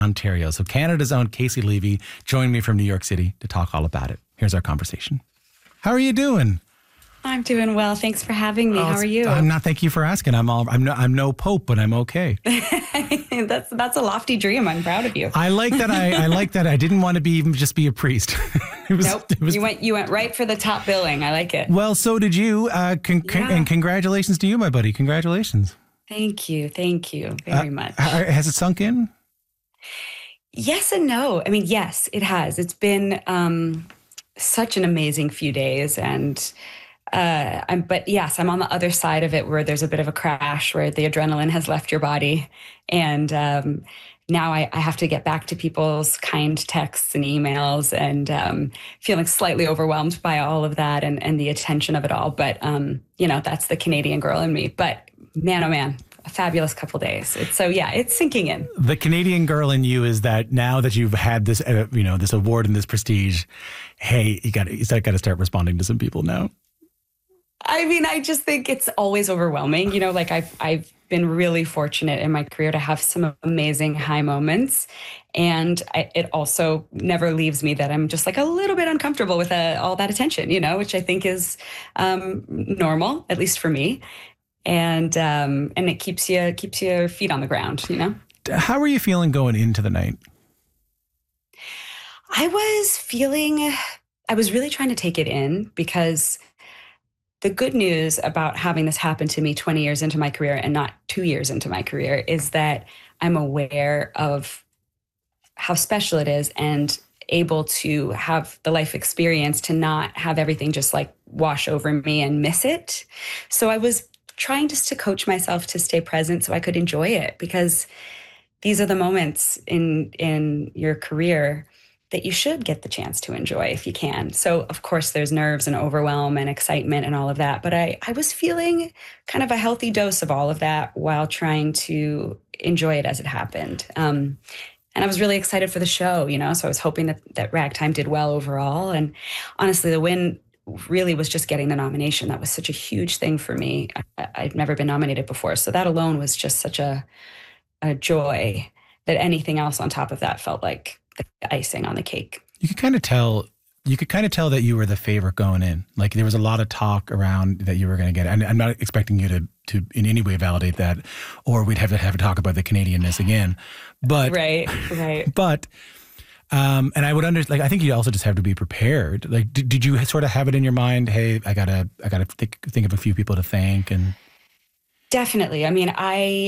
Ontario. So Canada's own Casey Levy joined me from New York City to talk all about it. Here's our conversation. How are you doing? I'm doing well. Thanks for having me. How are you? I'm not. Thank you for asking. I'm no pope, but I'm okay. That's a lofty dream. I'm proud of you. I like that. I like that. I didn't want to just be a priest. Nope. You went right for the top billing. I like it. Well, so did you. And congratulations to you, my buddy. Congratulations. Thank you. Thank you very much. Has it sunk in? Yes and no. I mean, yes, it has. It's been such an amazing few days, and but yes, I'm on the other side of it where there's a bit of a crash where the adrenaline has left your body, and now I have to get back to people's kind texts and emails, and feeling slightly overwhelmed by all of that and the attention of it all. But that's the Canadian girl in me. But man, oh man, a fabulous couple days. It's sinking in. The Canadian girl in you is that now that you've had this, this award and this prestige, hey, you got to start responding to some people now. I mean, I just think it's always overwhelming. I've been really fortunate in my career to have some amazing high moments. And it also never leaves me that I'm just like a little bit uncomfortable with all that attention, which I think is normal, at least for me. And it keeps your feet on the ground, How are you feeling going into the night? I was really trying to take it in, because the good news about having this happen to me 20 years into my career and not 2 years into my career is that I'm aware of how special it is and able to have the life experience to not have everything just like wash over me and miss it. So I was trying just to coach myself to stay present so I could enjoy it, because these are the moments in your career that you should get the chance to enjoy if you can. So of course there's nerves and overwhelm and excitement and all of that, but I was feeling kind of a healthy dose of all of that while trying to enjoy it as it happened. And I was really excited for the show, so I was hoping that Ragtime did well overall. And honestly, the win really was just getting the nomination. That was such a huge thing for me. I'd never been nominated before. So that alone was just such a joy that anything else on top of that felt like the icing on the cake. You could kind of tell that you were the favorite going in. Like there was a lot of talk around that you were going to get it. And I'm not expecting you to in any way validate that, or we'd have to talk about the Canadianness again. But right. But and I would I think you also just have to be prepared. Like, did you sort of have it in your mind? Hey, I gotta think of a few people to thank. And definitely. I mean,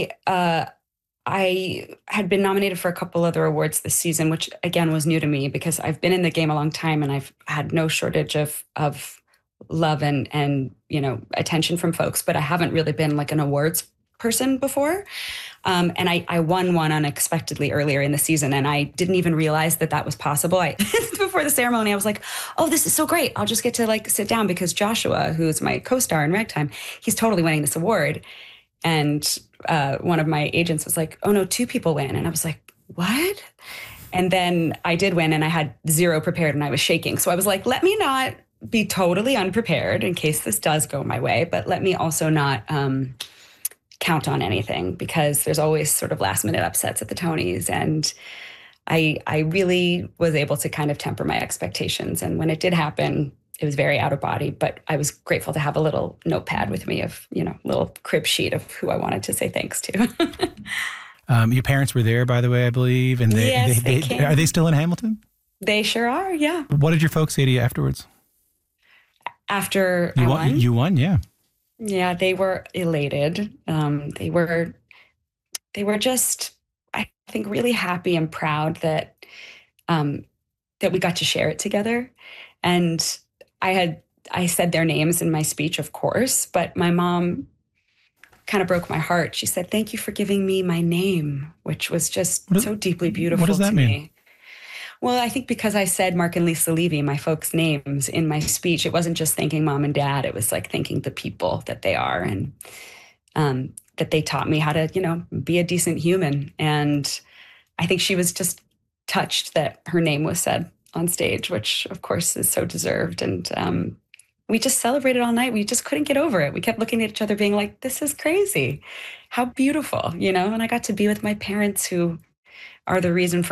I had been nominated for a couple other awards this season, which again was new to me because I've been in the game a long time and I've had no shortage of love and attention from folks, but I haven't really been like an awards person before. And I won one unexpectedly earlier in the season, and I didn't even realize that was possible. Before the ceremony, I was like, oh, this is so great. I'll just get to sit down because Joshua, who's my co-star in Ragtime, he's totally winning this award. And one of my agents was like, oh no, 2 people win. And I was like, what? And then I did win, and I had 0 prepared and I was shaking. So I was like, let me not be totally unprepared in case this does go my way, but let me also not count on anything, because there's always sort of last minute upsets at the Tonys. And I really was able to kind of temper my expectations. And when it did happen, it was very out of body, but I was grateful to have a little notepad with me of, little crib sheet of who I wanted to say thanks to. Your parents were there, by the way, I believe. And yes, they came. Are they still in Hamilton? They sure are, yeah. What did your folks say to you afterwards? After I won? You won, yeah. Yeah, they were elated. They were just, I think, really happy and proud that we got to share it together. And I said their names in my speech, of course, but my mom kind of broke my heart. She said, thank you for giving me my name, which was just so deeply beautiful to me. What does that mean? Well, I think because I said Mark and Lisa Levy, my folks' names in my speech, it wasn't just thanking mom and dad. It was like thanking the people that they are, and that they taught me how to, be a decent human. And I think she was just touched that her name was said on stage, which of course is so deserved. And we just celebrated all night. We just couldn't get over it. We kept looking at each other being like, this is crazy. How beautiful, And I got to be with my parents, who are the reason for